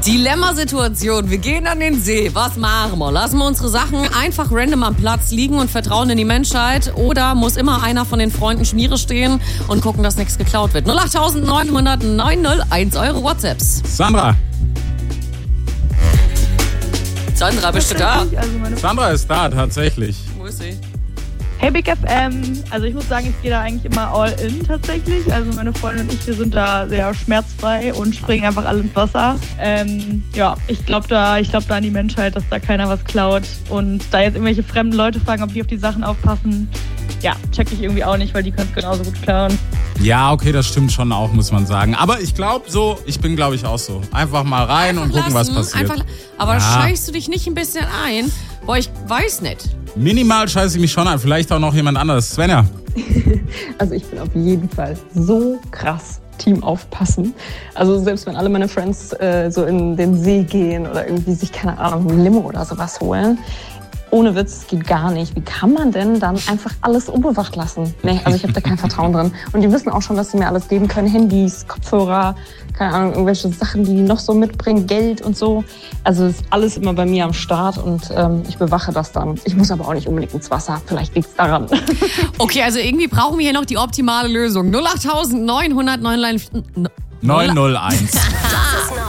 Dilemmasituation. Wir gehen an den See. Was machen wir? Lassen wir unsere Sachen einfach random am Platz liegen und vertrauen in die Menschheit? Oder muss immer einer von den Freunden Schmiere stehen und gucken, dass nichts geklaut wird? 08900 901 Euro WhatsApps. Sandra, bist du da? Sandra ist da, tatsächlich. Wo ist sie? Hey Big FM, also ich muss sagen, ich gehe da eigentlich immer all in tatsächlich. Also meine Freundin und ich, wir sind da sehr schmerzfrei und springen einfach alle ins Wasser. Ich glaube da an die Menschheit, dass da keiner was klaut. Und da jetzt irgendwelche fremden Leute fragen, ob die auf die Sachen aufpassen, ja, check ich irgendwie auch nicht, weil die können es genauso gut klauen. Ja, okay, das stimmt schon auch, muss man sagen. Aber ich glaube ich auch so. Einfach mal rein und gucken, was passiert. Aber scheißt du dich nicht ein bisschen ein? Boah, ich weiß nicht. Minimal scheiße ich mich schon an. Vielleicht auch noch jemand anderes. Svenja. Also ich bin auf jeden Fall so krass Team aufpassen. Also selbst wenn alle meine Friends so in den See gehen oder irgendwie sich, keine Ahnung, ein Limo oder sowas holen. Ohne Witz, das geht gar nicht. Wie kann man denn dann einfach alles unbewacht lassen? Nee, also ich habe da kein Vertrauen drin. Und die wissen auch schon, dass sie mir alles geben können. Handys, Kopfhörer, keine Ahnung, irgendwelche Sachen, die noch so mitbringen, Geld und so. Also ist alles immer bei mir am Start und ich bewache das dann. Ich muss aber auch nicht unbedingt ins Wasser. Vielleicht liegt es daran. Okay, also irgendwie brauchen wir hier noch die optimale Lösung. 08900 901. Das ist